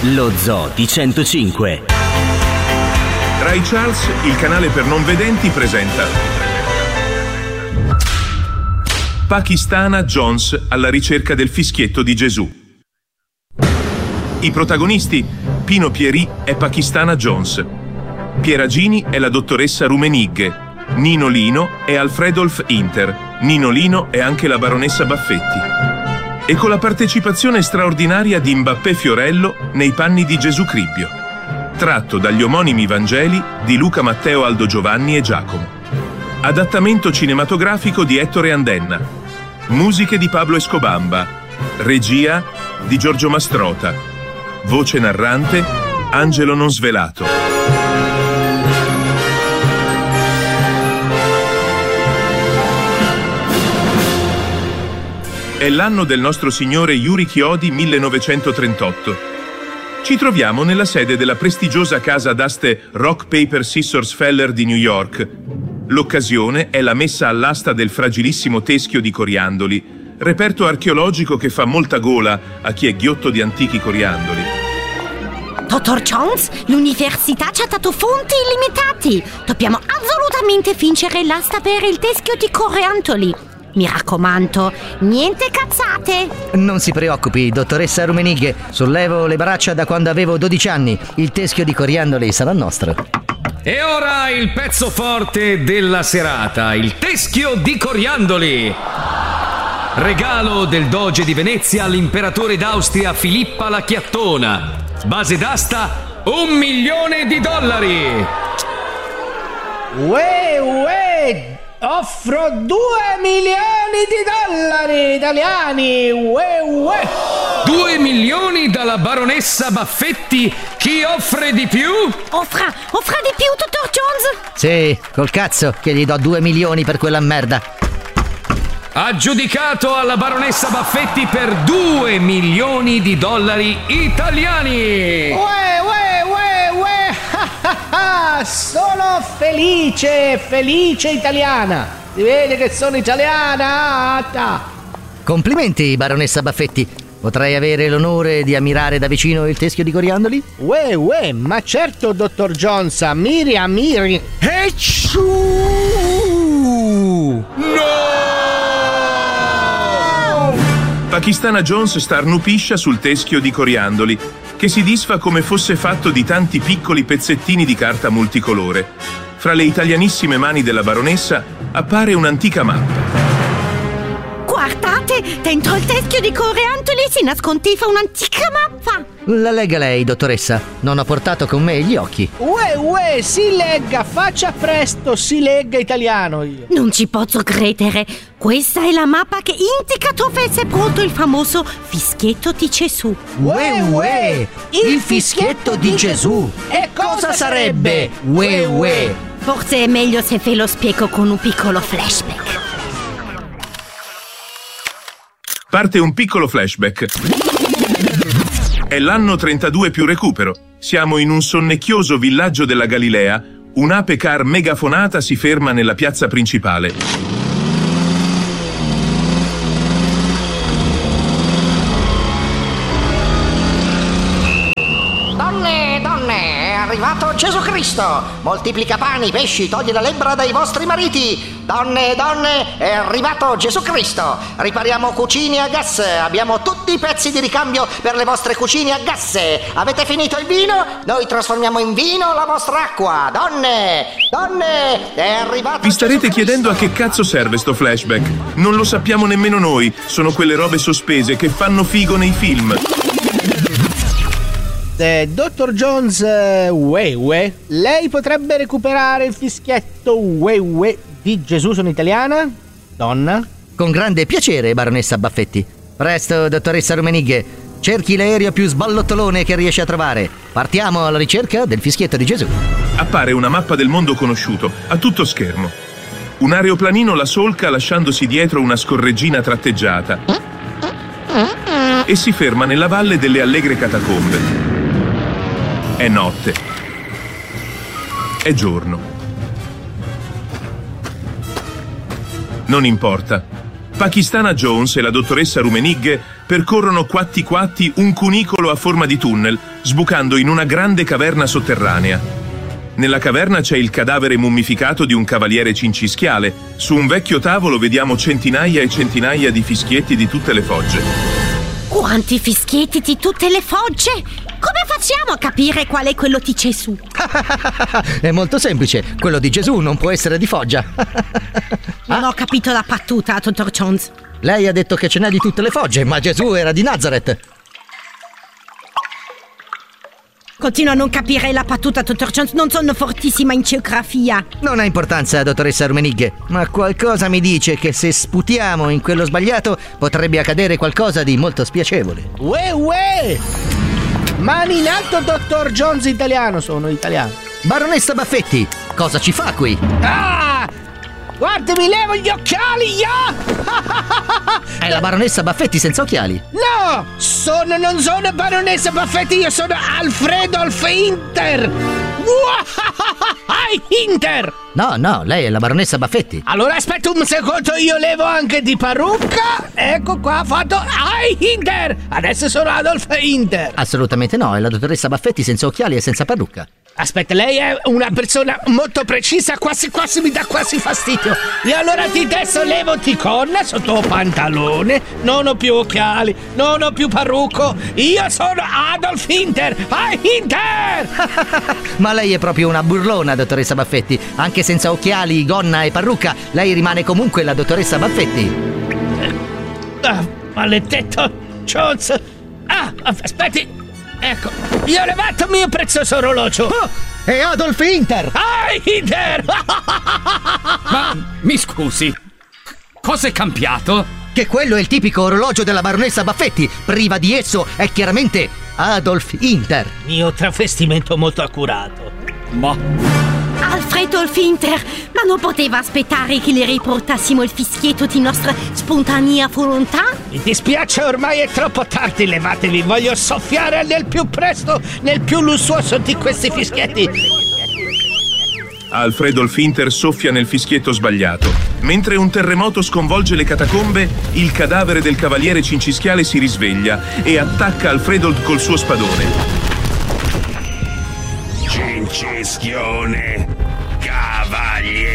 Lo Zoo di 105. Ray Charles, il canale per non vedenti, presenta Pakistana Jones alla ricerca del fischietto di Gesù. I protagonisti: Pino Pieri è Pakistana Jones, Pieragini è la dottoressa Rumenigge, Nino Lino è Alfredolf Inter, Nino Lino è anche la baronessa Baffetti. E con la partecipazione straordinaria di Mbappé Fiorello nei panni di Gesù Cribbio, tratto dagli omonimi Vangeli di Luca Matteo Aldo Giovanni e Giacomo. Adattamento cinematografico di Ettore Andenna. Musiche di Pablo Escobamba. Regia di Giorgio Mastrota. Voce narrante Angelo Nonsvelato. È l'anno del nostro signore Yuri Chiodi 1938. Ci troviamo nella sede della prestigiosa casa d'aste Rock Paper Scissors Feller di New York. L'occasione è la messa all'asta del fragilissimo teschio di coriandoli, reperto archeologico che fa molta gola a chi è ghiotto di antichi coriandoli. Dottor Jones, l'università ci ha dato fonti illimitati. Dobbiamo assolutamente vincere l'asta per il teschio di coriandoli. Mi raccomando, niente cazzate. Non si preoccupi, dottoressa Rumenigge. Sollevo le braccia da quando avevo 12 anni. Il teschio di coriandoli sarà nostro. E ora il pezzo forte della serata, il teschio di coriandoli. Regalo del Doge di Venezia all'imperatore d'Austria Filippa la Chiattona. Base d'asta $1.000.000. Uè, offro $2 milioni italiani. Uè. 2 milioni dalla baronessa Baffetti. Chi offre di più? Offra di più, dottor Jones? Sì, col cazzo che gli do 2 milioni per quella merda. Aggiudicato alla baronessa Baffetti per $2 milioni italiani. Uè. Sono felice italiana. Si vede che sono italiana. Complimenti, baronessa Baffetti. Potrei avere l'onore di ammirare da vicino il teschio di coriandoli? Uè, ma certo, dottor Jones, ammiri. Pakistana Jones starnupiscia sul teschio di coriandoli, che si disfa come fosse fatto di tanti piccoli pezzettini di carta multicolore. Fra le italianissime mani della baronessa appare un'antica mappa. Guardate, dentro il teschio di coriandoli si nascondeva un'antica mappa. La legga lei, dottoressa. Non ho portato con me gli occhi. Uè, si legga, faccia presto, si legga italiano io. Non ci posso credere. Questa è la mappa che indica dove è sepolto il famoso fischietto di Gesù. Uè, il fischietto di Gesù. E cosa sarebbe? Uè. Forse è meglio se ve lo spiego con un piccolo flashback. Parte un piccolo flashback. È l'anno 32 più recupero. Siamo in un sonnecchioso villaggio della Galilea. Un'ape car megafonata si ferma nella piazza principale. Donne, è arrivato Gesù Cristo. Moltiplica pani, pesci, toglie la lebbra dai vostri mariti. Donne, è arrivato Gesù Cristo. Ripariamo cucine a gas. Abbiamo tutti i pezzi di ricambio per le vostre cucine a gas. Avete finito il vino? Noi trasformiamo in vino la vostra acqua. Donne, è arrivato. Vi starete chiedendo a che cazzo serve sto flashback? Non lo sappiamo nemmeno noi. Sono quelle robe sospese che fanno figo nei film. Dottor Jones, uè, lei potrebbe recuperare il fischietto uè di Gesù. Sono italiana? Donna? Con grande piacere, baronessa Baffetti. Presto, dottoressa Rumenigge. Cerchi l'aereo più sballottolone che riesce a trovare. Partiamo alla ricerca del fischietto di Gesù. Appare una mappa del mondo conosciuto, a tutto schermo. Un aeroplanino la solca lasciandosi dietro una scorreggina tratteggiata e si ferma nella valle delle Allegre Catacombe. È notte. È giorno. Non importa. Pakistana Jones e la dottoressa Rumenigge percorrono quatti quatti un cunicolo a forma di tunnel, sbucando in una grande caverna sotterranea. Nella caverna c'è il cadavere mummificato di un cavaliere cincischiale. Su un vecchio tavolo vediamo centinaia e centinaia di fischietti di tutte le fogge. Quanti fischietti di tutte le fogge? Come facciamo a capire qual è quello di Gesù? È molto semplice, quello di Gesù non può essere di Foggia. Non ho capito la battuta, dottor Jones. Lei ha detto che ce n'è di tutte le fogge, ma Gesù era di Nazareth. Continuo a non capire la battuta, dottor Jones. Non sono fortissima in geografia. Non ha importanza, dottoressa Rummenigge, ma qualcosa mi dice che se sputiamo in quello sbagliato potrebbe accadere qualcosa di molto spiacevole. Uè! Mani in alto, dottor Jones italiano. Sono italiano. Baronessa Baffetti, cosa ci fa qui? Ah! Guarda, mi levo gli occhiali, È la baronessa Baffetti senza occhiali. No! Non sono baronessa Baffetti, io sono Alfredo Hinter! Hinter! No, lei è la baronessa Baffetti. Allora aspetta un secondo, io levo anche di parrucca. Ecco qua, fatto Hinter! Adesso sono Adolf Hinter. Assolutamente no, è la dottoressa Baffetti senza occhiali e senza parrucca. Aspetta, lei è una persona molto precisa, quasi mi dà quasi fastidio. E allora ti adesso levo di corna sotto pantalone, non ho più occhiali, non ho più parrucco. Io sono Adolf Hinter! Hinter! Ma lei è proprio una burlona, dottoressa Baffetti. Anche senza occhiali, gonna e parrucca, lei rimane comunque la dottoressa Baffetti. Maledetto Jones! Aspetti! Ecco, io ho levato il mio prezioso orologio. È Adolf Hinter! Hinter! Ma mi scusi, cosa è cambiato? Che quello è il tipico orologio della baronessa Baffetti. Priva di esso è chiaramente Adolf Hinter. Mio travestimento molto accurato. Ma Alfredo Hinter, ma non poteva aspettare che le riportassimo il fischietto di nostra spontanea volontà? Mi dispiace, ormai è troppo tardi, levatevi. Voglio soffiare nel più presto, nel più lussuoso di questi fischietti. Alfredo Hinter soffia nel fischietto sbagliato. Mentre un terremoto sconvolge le catacombe, il cadavere del cavaliere cincischiale si risveglia e attacca Alfredo col suo spadone. Cincischione, cavaliere